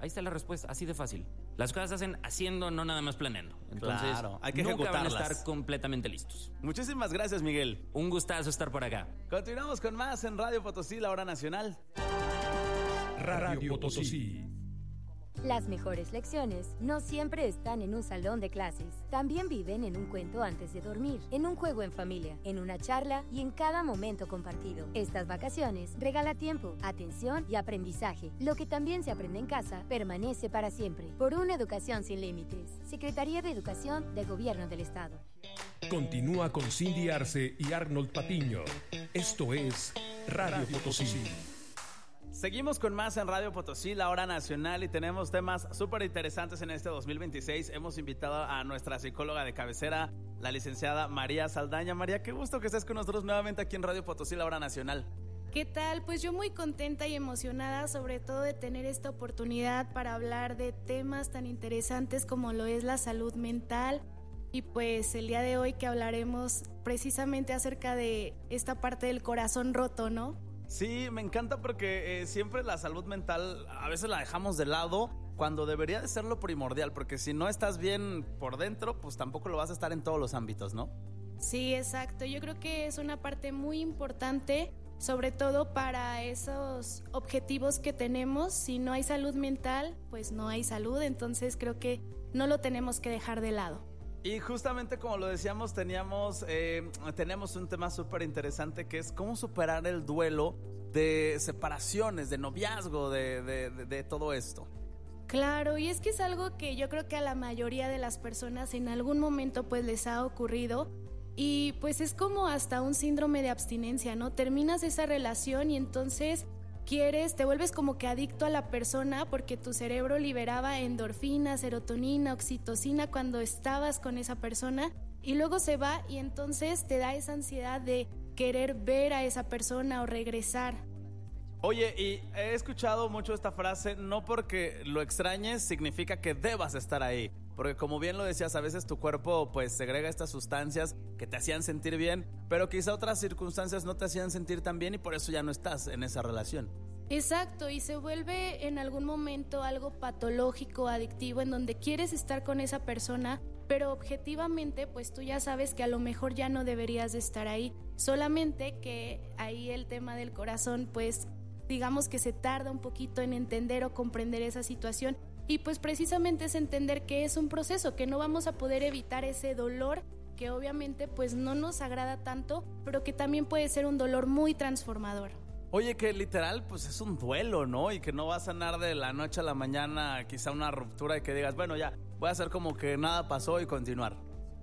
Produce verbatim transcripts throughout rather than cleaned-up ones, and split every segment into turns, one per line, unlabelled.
Ahí está la respuesta, así de fácil. Las cosas se hacen haciendo, no nada más planeando. Entonces,
claro, hay que
nunca van a
ejecutarlas.
estar completamente listos.
Muchísimas gracias, Miguel.
Un gustazo estar por acá.
Continuamos con más en Radio Potosí, la hora nacional.
Radio Potosí.
Las mejores lecciones no siempre están en un salón de clases. También viven en un cuento antes de dormir, en un juego en familia, en una charla y en cada momento compartido. Estas vacaciones regala tiempo, atención y aprendizaje. Lo que también se aprende en casa permanece para siempre. Por una educación sin límites. Secretaría de Educación del Gobierno del Estado.
Continúa con Cindy Arce y Arnold Patiño. Esto es Radio Potosí.
Seguimos con más en Radio Potosí, la hora nacional, y tenemos temas súper interesantes en este dos mil veintiséis. Hemos invitado a nuestra psicóloga de cabecera, la licenciada María Saldaña. María, qué gusto que estés con nosotros nuevamente aquí en Radio Potosí, la hora nacional.
¿Qué tal? Pues yo muy contenta y emocionada, sobre todo de tener esta oportunidad para hablar de temas tan interesantes como lo es la salud mental. Y pues el día de hoy que hablaremos precisamente acerca de esta parte del corazón roto, ¿no?
Sí, me encanta porque eh, siempre la salud mental a veces la dejamos de lado cuando debería de ser lo primordial, porque si no estás bien por dentro, pues tampoco lo vas a estar en todos los ámbitos, ¿no?
Sí, exacto. Yo creo que es una parte muy importante, sobre todo para esos objetivos que tenemos. Si no hay salud mental, pues no hay salud, entonces creo que no lo tenemos que dejar de lado.
Y justamente como lo decíamos, teníamos, eh, tenemos un tema súper interesante que es cómo superar el duelo de separaciones, de noviazgo, de, de, de, de todo esto.
Claro, y es que es algo que yo creo que a la mayoría de las personas en algún momento pues les ha ocurrido, y pues es como hasta un síndrome de abstinencia, ¿no? Terminas esa relación y entonces quieres, te vuelves como que adicto a la persona porque tu cerebro liberaba endorfina, serotonina, oxitocina cuando estabas con esa persona, y luego se va y entonces te da esa ansiedad de querer ver a esa persona o regresar.
Oye, y he escuchado mucho esta frase, no porque lo extrañes significa que debas estar ahí, porque como bien lo decías, a veces tu cuerpo pues segrega estas sustancias que te hacían sentir bien, pero quizá otras circunstancias no te hacían sentir tan bien y por eso ya no estás en esa relación.
Exacto, y se vuelve en algún momento algo patológico, adictivo, en donde quieres estar con esa persona, pero objetivamente pues tú ya sabes que a lo mejor ya no deberías de estar ahí, solamente que ahí el tema del corazón pues digamos que se tarda un poquito en entender o comprender esa situación, y pues precisamente es entender que es un proceso, que no vamos a poder evitar ese dolor que obviamente pues no nos agrada tanto, pero que también puede ser un dolor muy transformador.
Oye, que literal pues es un duelo, ¿no? Y que no va a sanar de la noche a la mañana quizá una ruptura y que digas, bueno, ya, voy a hacer como que nada pasó y continuar.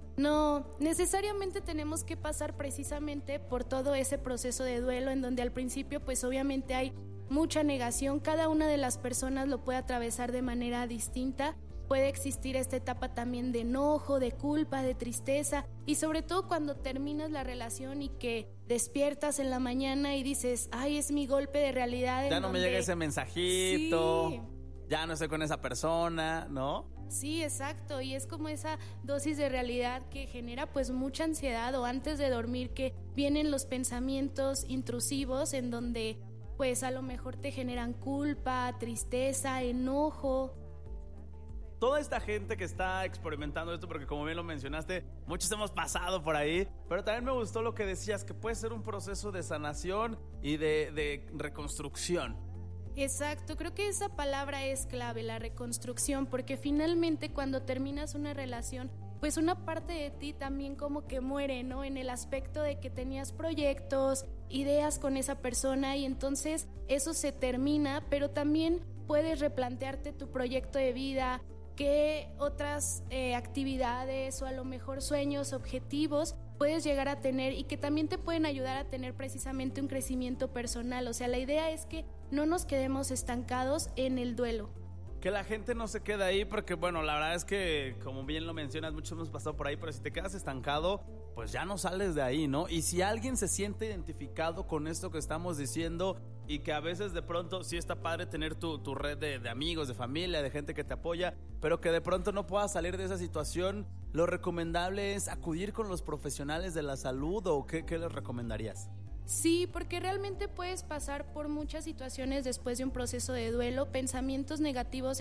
No, necesariamente tenemos que pasar precisamente por todo ese proceso de duelo en donde al principio pues obviamente hay mucha negación, cada una de las personas lo puede atravesar de manera distinta, puede existir esta etapa también de enojo, de culpa, de tristeza, y sobre todo cuando terminas la relación y que despiertas en la mañana y dices, ay, es mi golpe de realidad.
Ya no
donde...
me llega ese mensajito,
sí.
Ya no estoy con esa persona, ¿no?
Sí, exacto, y es como esa dosis de realidad que genera pues mucha ansiedad, o antes de dormir que vienen los pensamientos intrusivos en donde pues a lo mejor te generan culpa, tristeza, enojo.
Toda esta gente que está experimentando esto, porque como bien lo mencionaste, muchos hemos pasado por ahí, pero también me gustó lo que decías, que puede ser un proceso de sanación y de, de reconstrucción.
Exacto, creo que esa palabra es clave, la reconstrucción, porque finalmente cuando terminas una relación, pues una parte de ti también como que muere, ¿no? En el aspecto de que tenías proyectos, ideas con esa persona, y entonces eso se termina, pero también puedes replantearte tu proyecto de vida, qué otras eh, actividades o a lo mejor sueños, objetivos puedes llegar a tener y que también te pueden ayudar a tener precisamente un crecimiento personal. O sea, la idea es que no nos quedemos estancados en el duelo.
Que la gente no se quede ahí porque, bueno, la verdad es que, como bien lo mencionas, muchos hemos pasado por ahí, pero si te quedas estancado, pues ya no sales de ahí, ¿no? Y si alguien se siente identificado con esto que estamos diciendo y que a veces de pronto sí está padre tener tu, tu red de, de amigos, de familia, de gente que te apoya, pero que de pronto no puedas salir de esa situación, lo recomendable es acudir con los profesionales de la salud, ¿o qué, qué les recomendarías?
Sí, porque realmente puedes pasar por muchas situaciones después de un proceso de duelo, pensamientos negativos